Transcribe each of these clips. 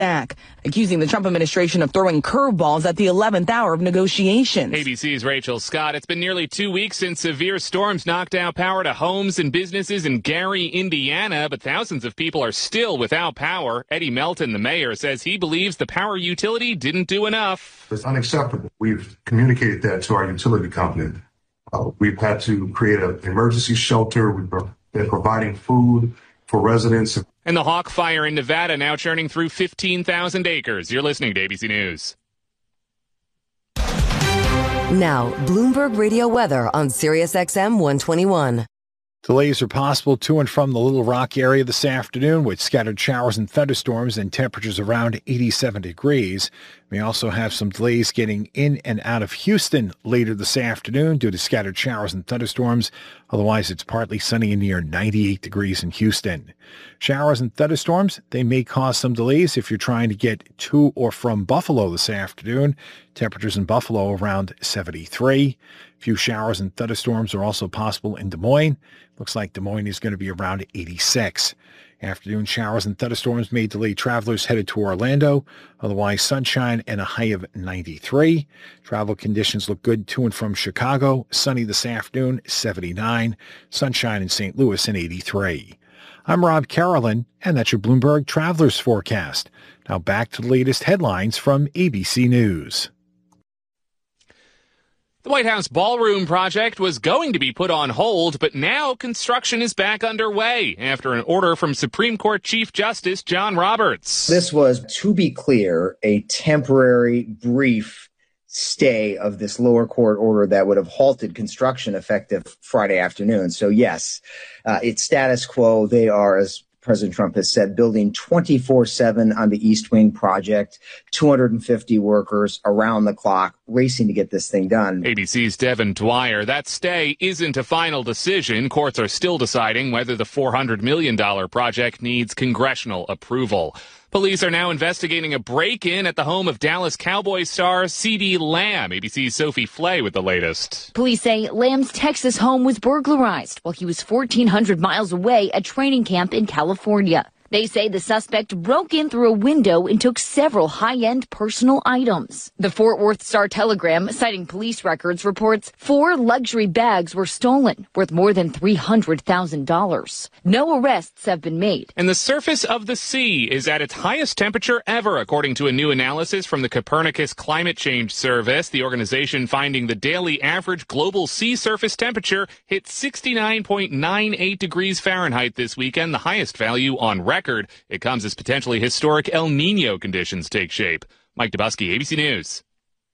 back, accusing the Trump administration of throwing curveballs at the 11th hour of negotiations. ABC's Rachel Scott. It's been nearly 2 weeks since severe storms knocked out power to homes and businesses in Gary, Indiana, but thousands of people are still without power. Eddie Melton, the mayor, says he believes the power utility didn't do enough. It's unacceptable. We've communicated that to our utility company. We've had to create an emergency shelter. We've been providing food for residents. And the Hawk Fire in Nevada now churning through 15,000 acres. You're listening to ABC News. Now, Bloomberg Radio weather on SiriusXM 121. Delays are possible to and from the Little Rock area this afternoon with scattered showers and thunderstorms and temperatures around 87 degrees. We also have some delays getting in and out of Houston later this afternoon due to scattered showers and thunderstorms. Otherwise, it's partly sunny and near 98 degrees in Houston. Showers and thunderstorms, they may cause some delays if you're trying to get to or from Buffalo this afternoon. Temperatures in Buffalo around 73. A few showers and thunderstorms are also possible in Des Moines. Looks like Des Moines is going to be around 86. Afternoon showers and thunderstorms may delay travelers headed to Orlando. Otherwise, sunshine and a high of 93. Travel conditions look good to and from Chicago. Sunny this afternoon, 79. Sunshine in St. Louis and 83. I'm Rob Carolyn, and that's your Bloomberg Travelers Forecast. Now back to the latest headlines from ABC News. The White House ballroom project was going to be put on hold, but now construction is back underway after an order from Supreme Court Chief Justice John Roberts. This was, to be clear, a temporary, brief stay of this lower court order that would have halted construction effective Friday afternoon. So, yes, it's status quo. They are, as President Trump has said, building 24/7 on the East Wing project, 250 workers around the clock, racing to get this thing done. ABC's Devin Dwyer. That stay isn't a final decision. Courts are still deciding whether the $400 million project needs congressional approval. Police are now investigating a break-in at the home of Dallas Cowboys star CeeDee Lamb. ABC's Sophie Flay with the latest. Police say Lamb's Texas home was burglarized while he was 1,400 miles away at training camp in California. They say the suspect broke in through a window and took several high-end personal items. The Fort Worth Star-Telegram, citing police records, reports 4 luxury bags were stolen, worth more than $300,000. No arrests have been made. And the surface of the sea is at its highest temperature ever, according to a new analysis from the Copernicus Climate Change Service. The organization finding the daily average global sea surface temperature hit 69.98 degrees Fahrenheit this weekend, the highest value on record. It comes as potentially historic El Nino conditions take shape. Mike Dubusky, ABC News.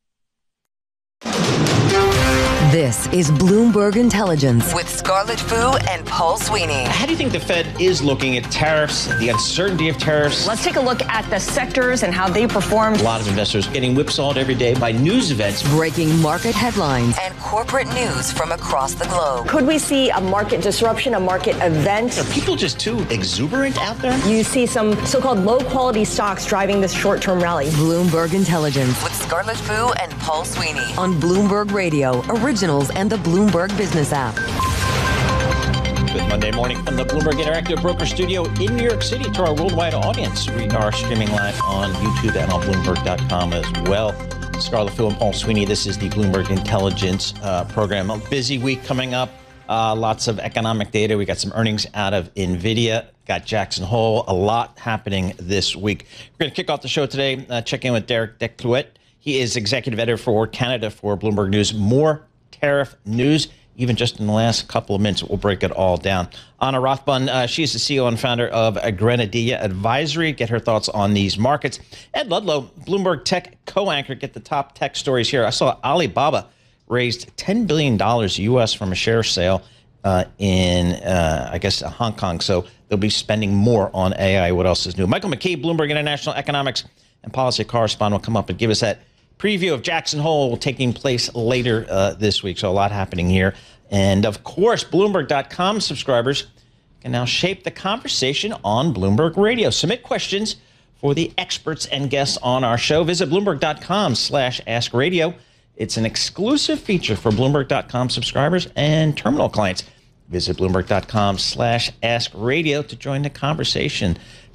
This is Bloomberg Intelligence with Scarlett Fu and Paul Sweeney. How do you think the Fed is looking at tariffs, the uncertainty of tariffs? Let's take a look at the sectors and how they performed. A lot of investors getting whipsawed every day by news events. Breaking market headlines and corporate news from across the globe. Could we see a market disruption, a market event? Are people just too exuberant out there? You see some so-called low-quality stocks driving this short-term rally. Bloomberg Intelligence with Scarlett Fu and Paul Sweeney on Bloomberg Radio, Originals, and the Bloomberg Business app. Good Monday morning from the Bloomberg Interactive Broker Studio in New York City to our worldwide audience. We are streaming live on YouTube and on Bloomberg.com as well. Scarlett Fu and Paul Sweeney, this is the Bloomberg Intelligence program. A busy week coming up. Lots of economic data. We got some earnings out of NVIDIA. Got Jackson Hole. A lot happening this week. We're going to kick off the show today. Check in with Derek Declouet. He is executive editor for Canada for Bloomberg News. More tariff news, even just in the last couple of minutes. We'll break it all down. Anna Rothbun, she's the CEO and founder of Grenadilla Advisory. Get her thoughts on these markets. Ed Ludlow, Bloomberg Tech co-anchor. Get the top tech stories here. I saw Alibaba raised $10 billion U.S. from a share sale in, I guess, Hong Kong. So they'll be spending more on AI. What else is new? Michael McKee, Bloomberg International Economics and Policy Correspondent, will come up and give us that preview of Jackson Hole taking place later this week. So a lot happening here. And, of course, Bloomberg.com subscribers can now shape the conversation on Bloomberg Radio. Submit questions for the experts and guests on our show. Visit Bloomberg.com/AskRadio. It's an exclusive feature for Bloomberg.com subscribers and terminal clients. Visit Bloomberg.com/AskRadio to join the conversation.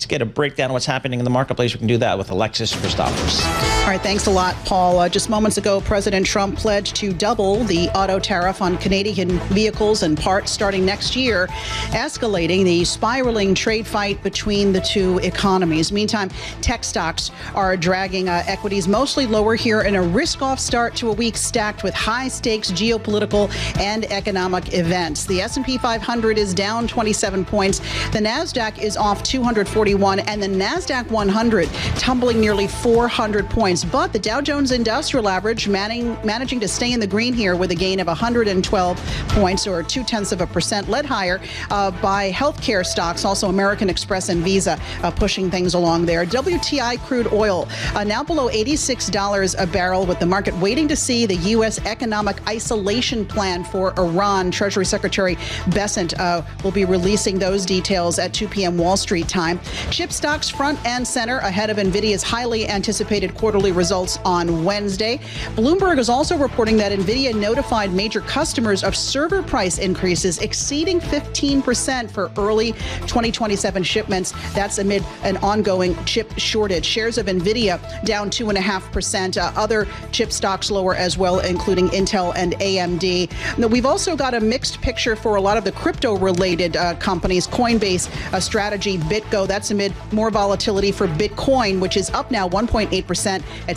Let's get a breakdown of what's happening in the marketplace. We can do that with Alexis Christoforous. All right, thanks a lot, Paul. Just moments ago, President Trump pledged to double the auto tariff on Canadian vehicles and parts starting next year, escalating the spiraling trade fight between the two economies. Meantime, tech stocks are dragging equities mostly lower here in a risk-off start to a week stacked with high-stakes geopolitical and economic events. The S&P 500 is down 27 points. The NASDAQ is off 241, and the NASDAQ 100 tumbling nearly 400 points. But the Dow Jones Industrial Average managing to stay in the green here with a gain of 112 points, or 0.2%, led higher by healthcare stocks, also American Express and Visa pushing things along there. WTI crude oil now below $86 a barrel, with the market waiting to see the U.S. economic isolation plan for Iran. Treasury Secretary Bessent will be releasing those details at 2 p.m. Wall Street time. Chip stocks front and center ahead of NVIDIA's highly anticipated quarterly results on Wednesday. Bloomberg is also reporting that NVIDIA notified major customers of server price increases exceeding 15% for early 2027 shipments. That's amid an ongoing chip shortage. Shares of NVIDIA down 2.5%. Other chip stocks lower as well, including Intel and AMD. Now, we've also got a mixed picture for a lot of the crypto-related companies. Coinbase, Strategy, BitGo. That's amid more volatility for Bitcoin, which is up now 1.8% at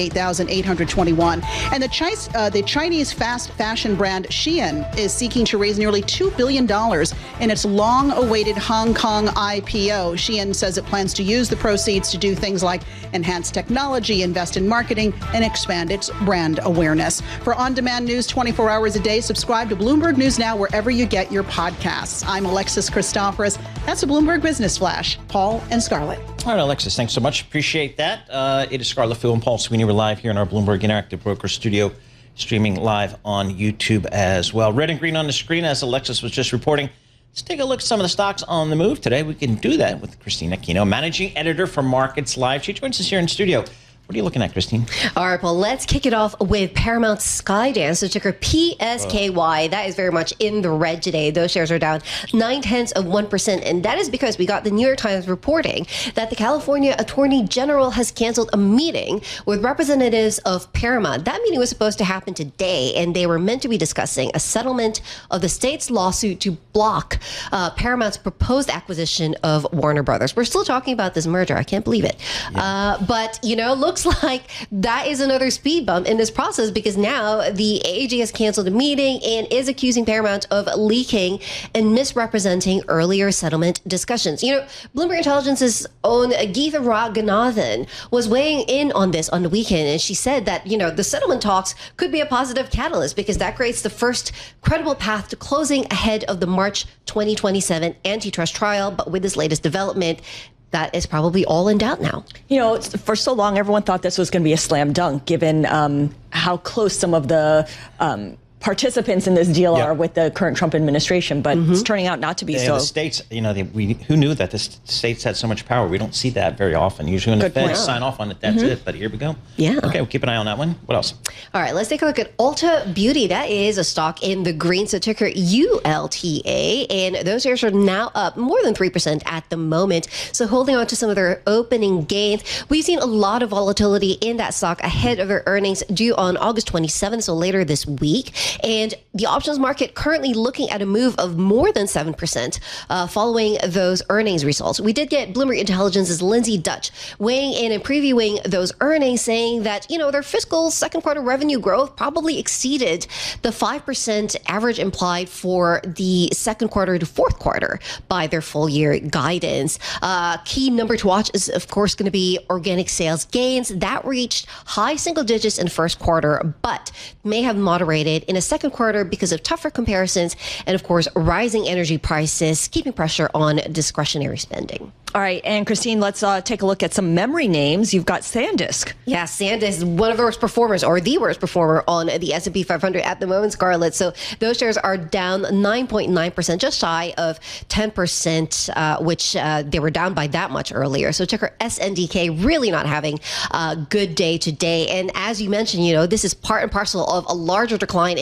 78,821. And the Chinese fast fashion brand Shein is seeking to raise nearly $2 billion in its long-awaited Hong Kong IPO. Shein says it plans to use the proceeds to do things like enhance technology, invest in marketing, and expand its brand awareness. For on-demand news 24 hours a day, subscribe to Bloomberg News Now wherever you get your podcasts. I'm Alexis Christoforous. That's a Bloomberg Business Flash. Paul and Scarlett. All right, Alexis, thanks so much. Appreciate that. It is Scarlett Fu and Paul Sweeney. We're live here in our Bloomberg Interactive Broker studio, streaming live on YouTube as well. Red and green on the screen, as Alexis was just reporting. Let's take a look at some of the stocks on the move today. We can do that with Christine Aquino, managing editor for Markets Live. She joins us here in studio. What are you looking at, Christine? All right, well, let's kick it off with Paramount Skydance, the ticker PSKY. That is very much in the red today. Those shares are down 0.9%, and that is because we got the New York Times reporting that the California Attorney General has canceled a meeting with representatives of Paramount. That meeting was supposed to happen today, and they were meant to be discussing a settlement of the state's lawsuit to block Paramount's proposed acquisition of Warner Brothers. We're still talking about this merger. I can't believe it. Yeah. But, you know, looks like that is another speed bump in this process, because now the AG has canceled a meeting and is accusing Paramount of leaking and misrepresenting earlier settlement discussions. You know, Bloomberg Intelligence's own Geetha Raghunathan was weighing in on this on the weekend, and she said that, you know, the settlement talks could be a positive catalyst because that creates the first credible path to closing ahead of the March 2027 antitrust trial. But with this latest development, that is probably all in doubt now. You know, for so long, everyone thought this was going to be a slam dunk, given how close some of the participants in this deal are with the current Trump administration, but it's turning out not to be so. The states, you know, who knew that the states had so much power? We don't see that very often. Usually when the feds sign off on it, that's it. But here we go. Yeah. Okay, we'll keep an eye on that one. What else? All right, let's take a look at Ulta Beauty. That is a stock in the green, so ticker ULTA, and those shares are now up more than 3% at the moment. So holding on to some of their opening gains. We've seen a lot of volatility in that stock ahead of their earnings due on August 27th, so later this week. And the options market currently looking at a move of more than 7% following those earnings results. We did get Bloomberg Intelligence's Lindsay Dutch weighing in and previewing those earnings, saying that, you know, their fiscal second quarter revenue growth probably exceeded the 5% average implied for the second quarter to fourth quarter by their full year guidance. Key number to watch is, of course, going to be organic sales gains. That reached high single digits in first quarter, but may have moderated in a second quarter because of tougher comparisons and, of course, rising energy prices, keeping pressure on discretionary spending. All right, and Christine, let's take a look at some memory names. You've got SanDisk. Yeah, SanDisk is one of the worst performers, or the worst performer on the S&P 500 at the moment, Scarlett. So those shares are down 9.9%, just shy of 10%, which they were down by that much earlier. So ticker SNDK really not having a good day today. And as you mentioned, you know, this is part and parcel of a larger decline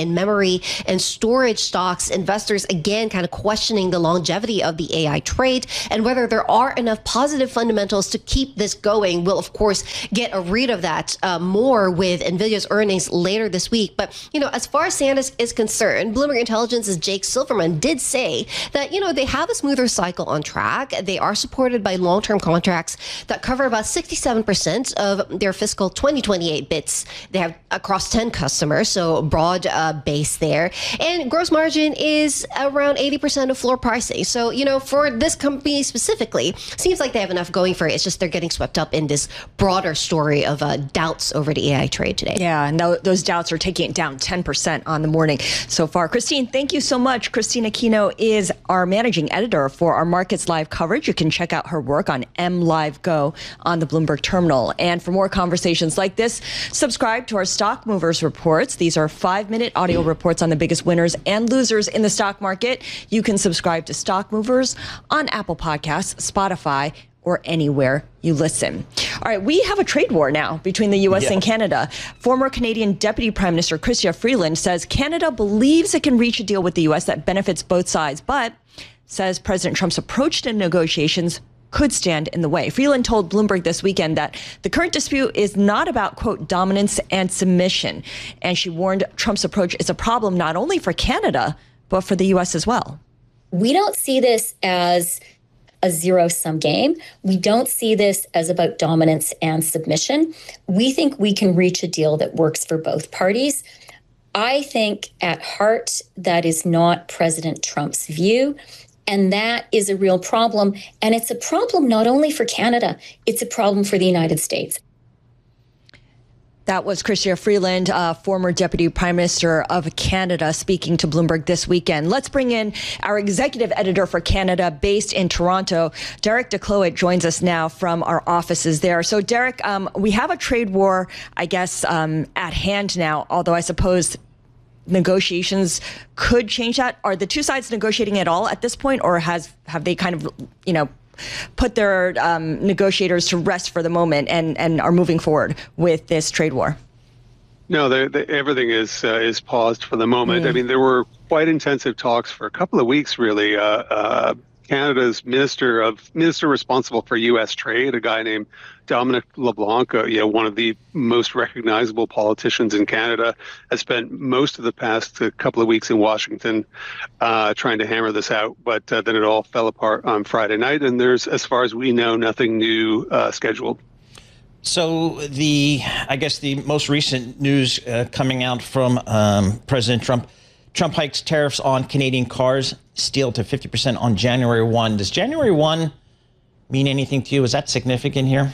in memory and storage stocks. Investors, again, kind of questioning the longevity of the AI trade and whether there are enough positive fundamentals to keep this going. We'll, of course, get a read of that more with NVIDIA's earnings later this week. But, as far as SanDisk is concerned, Bloomberg Intelligence's Jake Silverman did say that, they have a smoother cycle on track. They are supported by long-term contracts that cover about 67% of their fiscal 2028 bits. They have across 10 customers, so broad base there. And gross margin is around 80% of floor pricing. So, for this company specifically, seems like they have enough going for it. It's just they're getting swept up in this broader story of doubts over the AI trade today. Yeah, and those doubts are taking it down 10% on the morning so far. Christine, thank you so much. Christine Aquino is our managing editor for our Markets Live coverage. You can check out her work on MLive Go on the Bloomberg terminal. And for more conversations like this, subscribe to our Stock Movers reports. These are 5-minute audio reports on the biggest winners and losers in the stock market. You can subscribe to Stock Movers on Apple Podcasts, Spotify, or anywhere you listen. All right, we have a trade war now between the U.S. and Canada. Former Canadian Deputy Prime Minister Chrystia Freeland says Canada believes it can reach a deal with the U.S. that benefits both sides, but says President Trump's approach to negotiations could stand in the way. Freeland told Bloomberg this weekend that the current dispute is not about, quote, dominance and submission. And she warned Trump's approach is a problem not only for Canada, but for the U.S. as well. We don't see this as a zero-sum game. We don't see this as about dominance and submission. We think we can reach a deal that works for both parties. I think at heart, that is not President Trump's view. And that is a real problem. And it's a problem not only for Canada, it's a problem for the United States. That was Chrystia Freeland, former Deputy Prime Minister of Canada, speaking to Bloomberg this weekend. Let's bring in our executive editor for Canada, based in Toronto. Derek DeCloet joins us now from our offices there. So, Derek, we have a trade war, I guess, at hand now, although I suppose negotiations could change that. Are the two sides negotiating at all at this point, or have they kind of, put their negotiators to rest for the moment and are moving forward with this trade war? No, everything is paused for the moment. I mean, there were quite intensive talks for a couple of weeks, really. Canada's minister responsible for U.S. trade, a guy named Dominic LeBlanc, one of the most recognizable politicians in Canada, has spent most of the past couple of weeks in Washington trying to hammer this out. But then it all fell apart on Friday night, and there's, as far as we know, nothing new scheduled. So I guess the most recent news coming out from President Trump hikes tariffs on Canadian cars, steel to 50% on January 1. Does January 1 mean anything to you? Is that significant here?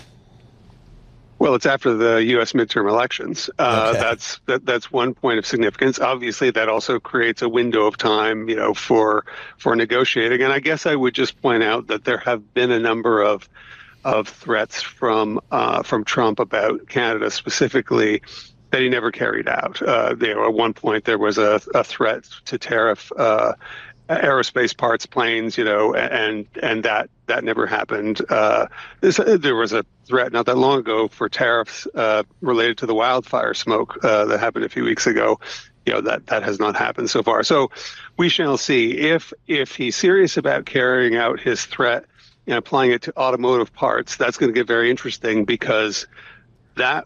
Well, it's after the U.S. midterm elections. Okay. That's one point of significance. Obviously, that also creates a window of time, for negotiating. And I guess I would just point out that there have been a number of threats from Trump about Canada specifically that he never carried out. At one point, there was a threat to tariff aerospace parts, planes, and that never happened. There was a threat not that long ago for tariffs related to the wildfire smoke that happened a few weeks ago. That has not happened so far. So we shall see if he's serious about carrying out his threat and applying it to automotive parts. That's going to get very interesting, because that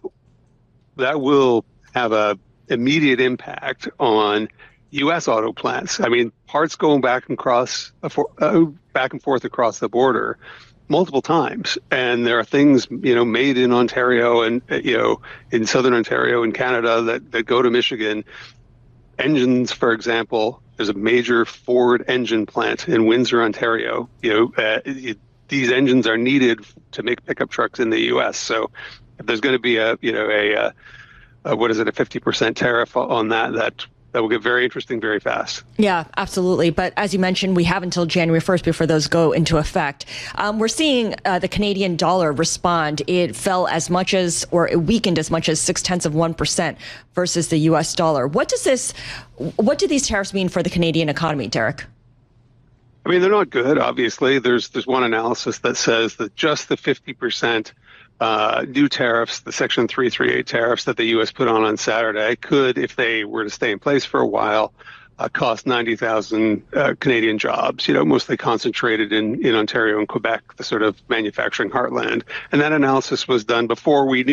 will have a immediate impact on U.S. auto plants. I mean, parts going back and forth across the border multiple times, and there are things made in Ontario and in southern Ontario in Canada that go to Michigan. Engines, for example, there's a major Ford engine plant in Windsor, Ontario. These engines are needed to make pickup trucks in the U.S. So if there's going to be a 50% tariff on that will get very interesting very fast. Yeah, absolutely. But as you mentioned, we have until January 1st before those go into effect. We're seeing the Canadian dollar respond. It fell as much as, or it weakened as much as 0.6% versus the U.S. dollar. What do these tariffs mean for the Canadian economy, Derek? I mean, they're not good, obviously. There's one analysis that says that just the 50% new tariffs, the Section 338 tariffs that the U.S. put on Saturday, could, if they were to stay in place for a while, cost 90,000 Canadian jobs, mostly concentrated in Ontario and Quebec, the sort of manufacturing heartland. And that analysis was done before we